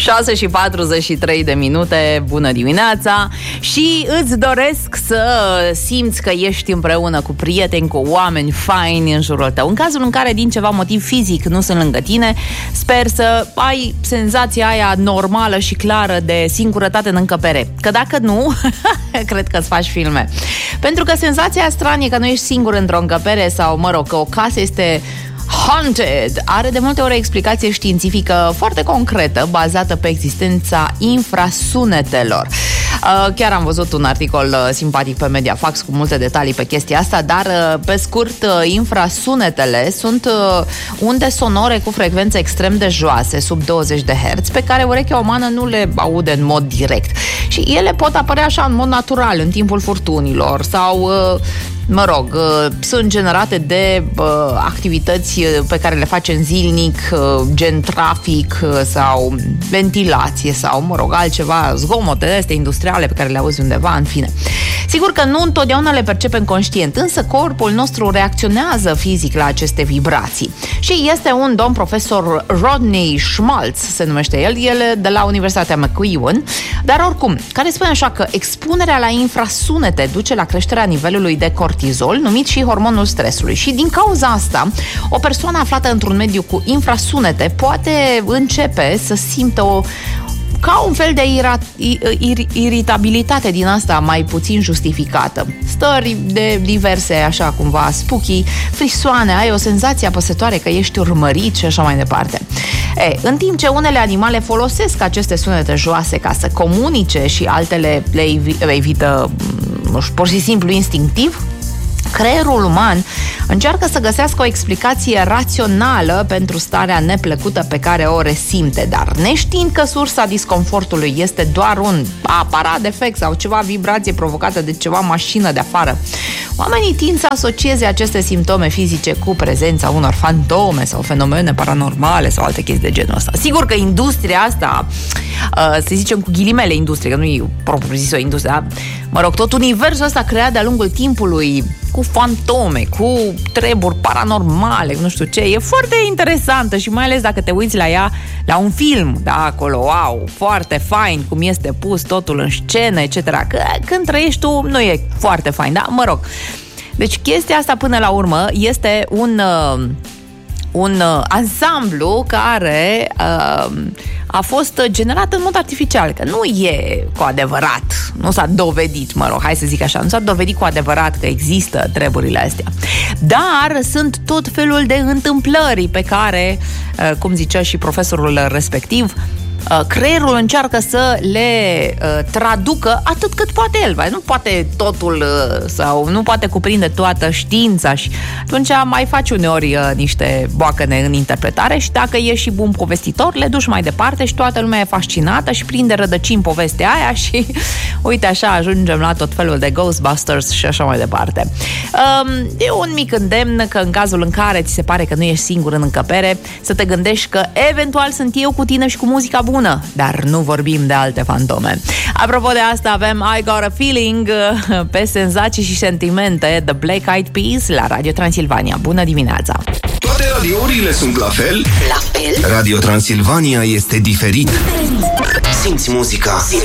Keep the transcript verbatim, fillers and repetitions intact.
șase și patruzeci și trei de minute, bună dimineața. Și îți doresc să simți că ești împreună cu prieteni, cu oameni faini în jurul tău. În cazul în care din ceva motiv fizic nu sunt lângă tine, sper să ai senzația aia normală și clară de singurătate în încăpere. Că dacă nu, cred că îți faci filme. Pentru că senzația stranie că nu ești singur într-o încăpere sau, mă rog, că o casă este haunted are de multe ori o explicație științifică foarte concretă, bazată pe existența infrasunetelor. Chiar am văzut un articol simpatic pe Mediafax cu multe detalii pe chestia asta, dar pe scurt, infrasunetele sunt unde sonore cu frecvențe extrem de joase, sub douăzeci de herți, pe care urechea umană nu le aude în mod direct. Și ele pot apărea așa în mod natural în timpul furtunilor sau, mă rog, sunt generate de activități pe care le facem zilnic, gen trafic sau ventilație sau, mă rog, altceva, zgomote astea industriale pe care le auzi undeva, în fine. Sigur că nu întotdeauna le percepem conștient, însă corpul nostru reacționează fizic la aceste vibrații. Și este un domn profesor Rodney Schmaltz, se numește el, el de la Universitatea McEwen, dar oricum, care spune așa că expunerea la infrasunete duce la creșterea nivelului de cortizol, numit și hormonul stresului. Și din cauza asta, o persoană aflată într-un mediu cu infrasunete poate începe să simtă o ca un fel de ira, ir, iritabilitate din asta mai puțin justificată. Stări de diverse, așa cumva, spooky, frisoane, ai o senzație apăsătoare că ești urmărit și așa mai departe. E, în timp ce unele animale folosesc aceste sunete joase ca să comunice și altele le evită, nu știu, pur și simplu instinctiv, creierul uman încearcă să găsească o explicație rațională pentru starea neplăcută pe care o resimte, dar neștiind că sursa disconfortului este doar un aparat defect sau ceva vibrație provocată de ceva mașină de afară, oamenii tind să asocieze aceste simptome fizice cu prezența unor fantome sau fenomene paranormale sau alte chestii de genul ăsta. Sigur că industria asta, să zicem cu ghilimele industrie, că nu e propriu zis o industrie, dar, mă rog, tot universul ăsta creat de-a lungul timpului cu fantome, cu treburi paranormale, nu știu ce, e foarte interesantă și mai ales dacă te uiți la ea la un film, da, acolo, wow, foarte fain cum este pus totul în scenă, et cetera. Că când trăiești tu, nu e foarte fain, da, mă rog. Deci chestia asta până la urmă este un uh, un uh, ansamblu care uh, a fost generat în mod artificial, că nu e cu adevărat, nu s-a dovedit, mă rog, hai să zic așa, nu s-a dovedit cu adevărat că există treburile astea. Dar sunt tot felul de întâmplări pe care, uh, cum zicea și profesorul respectiv, creierul încearcă să le uh, traducă atât cât poate el. Nu poate totul uh, sau nu poate cuprinde toată știința și atunci mai faci uneori uh, niște boacăne în interpretare și dacă ești și bun povestitor, le duci mai departe și toată lumea e fascinată și prinde rădăcini povestea aia și uite așa ajungem la tot felul de Ghostbusters și așa mai departe. Um, e un mic îndemn că în cazul în care ți se pare că nu ești singur în încăpere, să te gândești că eventual sunt eu cu tine și cu muzica bună, dar nu vorbim de alte fantome. Apropo de asta, avem I Got a Feeling pe senzații și sentimente, The Black Eyed Peas la Radio Transilvania. Bună dimineața! Toate radiourile sunt la fel? La fel? Radio Transilvania este diferit. Simți muzica, simți